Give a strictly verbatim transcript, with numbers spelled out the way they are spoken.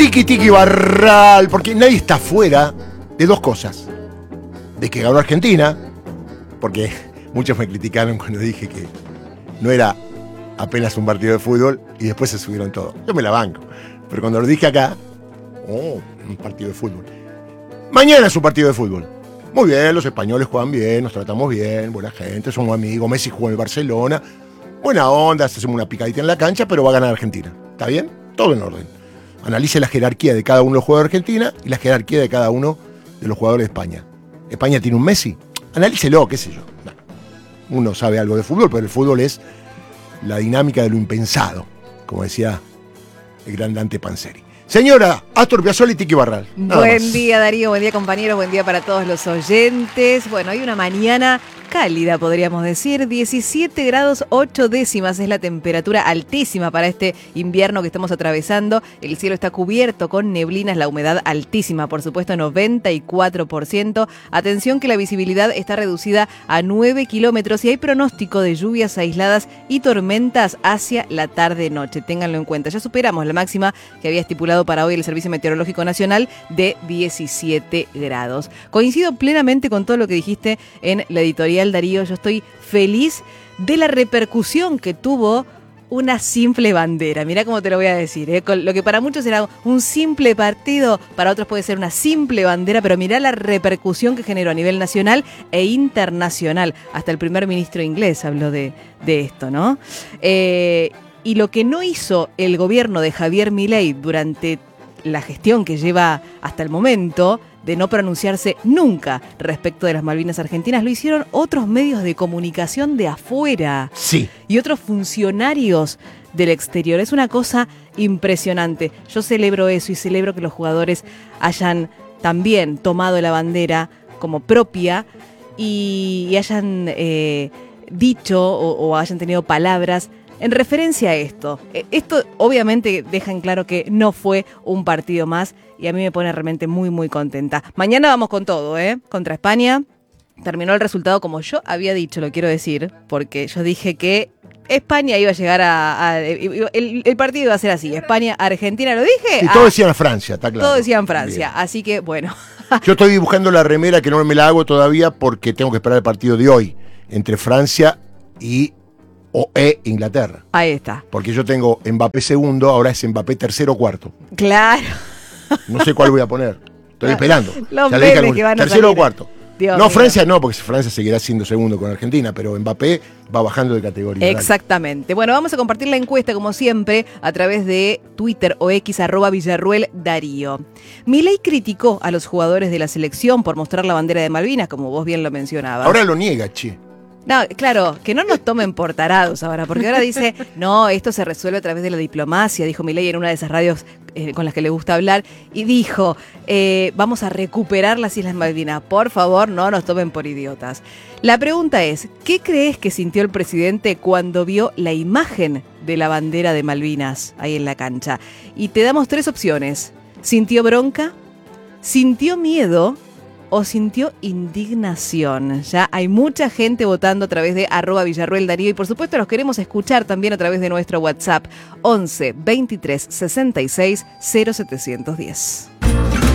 Tiki Tiki Barral, porque nadie está fuera de dos cosas. De que ganó Argentina, porque muchos me criticaron cuando dije que no era apenas un partido de fútbol y después se subieron todo. Yo me la banco. Pero cuando lo dije acá, oh, un partido de fútbol. Mañana es un partido de fútbol. Muy bien, los españoles juegan bien, nos tratamos bien, buena gente, somos amigos. Messi jugó en el Barcelona. Buena onda, hacemos una picadita en la cancha, pero va a ganar Argentina. ¿Está bien? Todo en orden. Analice la jerarquía de cada uno de los jugadores de Argentina y la jerarquía de cada uno de los jugadores de España. ¿España tiene un Messi? Analícelo, qué sé yo. Bueno, uno sabe algo de fútbol, pero el fútbol es la dinámica de lo impensado, como decía el gran Dante Panzeri. Señora, Astor Piazzolla y Tiki Barral. Buen más. día, Darío, buen día, compañeros, buen día para todos los oyentes. Bueno, hay una mañana cálida, podríamos decir, diecisiete grados ocho décimas es la temperatura altísima para este invierno que estamos atravesando. El cielo está cubierto con neblinas, la humedad altísima, por supuesto, noventa y cuatro por ciento. Atención que la visibilidad está reducida a nueve kilómetros y hay pronóstico de lluvias aisladas y tormentas hacia la tarde-noche. Ténganlo en cuenta. Ya superamos la máxima que había estipulado para hoy el Servicio Meteorológico Nacional de diecisiete grados. Coincido plenamente con todo lo que dijiste en la editorial, Darío. Yo estoy feliz de la repercusión que tuvo una simple bandera. Mirá cómo te lo voy a decir, ¿eh? Lo que para muchos era un simple partido, para otros puede ser una simple bandera, pero mirá la repercusión que generó a nivel nacional e internacional. Hasta el primer ministro inglés habló de, de esto, ¿no? Eh, y lo que no hizo el gobierno de Javier Milei durante la gestión que lleva hasta el momento, de no pronunciarse nunca respecto de las Malvinas Argentinas, lo hicieron otros medios de comunicación de afuera. Sí. Y otros funcionarios del exterior. Es una cosa impresionante. Yo celebro eso y celebro que los jugadores hayan también tomado la bandera como propia y, y hayan eh, dicho o, o hayan tenido palabras en referencia a esto. Esto obviamente deja en claro que no fue un partido más y a mí me pone realmente muy, muy contenta. Mañana vamos con todo, ¿eh? Contra España. Terminó el resultado como yo había dicho, lo quiero decir, porque yo dije que España iba a llegar a... a el, el partido iba a ser así, España-Argentina, ¿lo dije? Y todos decían Francia, está claro. Todos decían Francia, bien. Así que bueno. Yo estoy dibujando la remera que no me la hago todavía porque tengo que esperar el partido de hoy entre Francia y o e Inglaterra. Ahí está. Porque yo tengo Mbappé segundo, ahora es Mbappé tercero o cuarto. Claro. No sé cuál voy a poner. Estoy esperando. Los memes que van a tercero salir. o cuarto. Dios no, mío. Francia no, porque Francia seguirá siendo segundo con Argentina, pero Mbappé va bajando de categoría. Exactamente. Bueno, vamos a compartir la encuesta, como siempre, a través de Twitter o X, arroba Villarruel Darío. Milei criticó a los jugadores de la selección por mostrar la bandera de Malvinas, como vos bien lo mencionabas. Ahora lo niega, che. No, claro, que no nos tomen por tarados ahora, porque ahora dice, no, esto se resuelve a través de la diplomacia, dijo Milei en una de esas radios eh, con las que le gusta hablar, y dijo, eh, vamos a recuperar las Islas Malvinas, por favor, no nos tomen por idiotas. La pregunta es, ¿qué crees que sintió el presidente cuando vio la imagen de la bandera de Malvinas ahí en la cancha? Y te damos tres opciones. ¿Sintió bronca? ¿Sintió miedo? ¿O sintió indignación? Ya hay mucha gente votando a través de arroba Villarruel Darío y por supuesto los queremos escuchar también a través de nuestro WhatsApp once veintitrés sesenta y seis cero setecientos diez.